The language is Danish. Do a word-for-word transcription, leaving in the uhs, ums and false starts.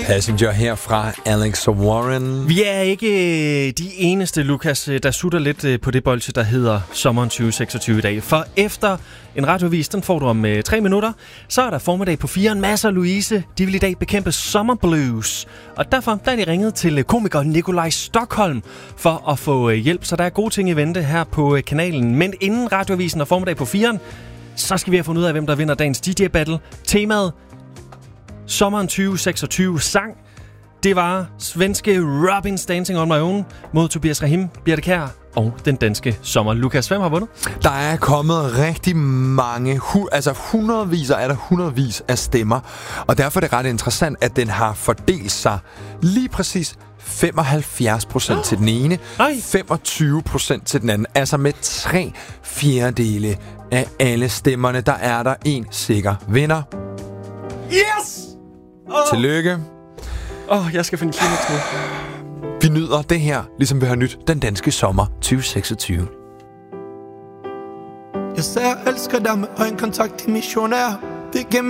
Passenger her fra Alex Warren. Vi er ikke de eneste, Lukas, der sutter lidt på det bolsje, der hedder Sommeren tyve seksogtyve i dag. For efter en radioavis, den får du om øh, tre minutter, så er der formiddag på firen. Mads og Louise, de vil i dag bekæmpe sommerblues. Og derfor der er de ringet til komiker Nikolaj Stokholm for at få øh, hjælp. Så der er gode ting i vente her på øh, kanalen. Men inden radioavisen og formiddag på firen, så skal vi have fundet ud af, hvem der vinder dagens D J-battle. Temaet Sommeren tyve seksogtyve sang. Det var svenske Robins Dancing on My Own mod Tobias Rahim, Birte Kjær og den danske sommer. Lukas, hvem har vundet? Der er kommet rigtig mange, hu- altså hundredvis er der hundredvis af stemmer. Og derfor er det ret interessant, at den har fordelt sig lige præcis femoghalvfjerds procent oh. til den ene, Ej. femogtyve procent til den anden. Altså med tre fjerdedele af alle stemmerne, der er der en sikker vinder. Yes! Oh. Tillykke. Åh, oh, jeg skal finde Kleenex nu. Vi nyder det her, ligesom vi har nyt den danske sommer tyve seksogtyve. Jeg sagde, jeg elsker dig med øjenkontakt i missionær. Det giver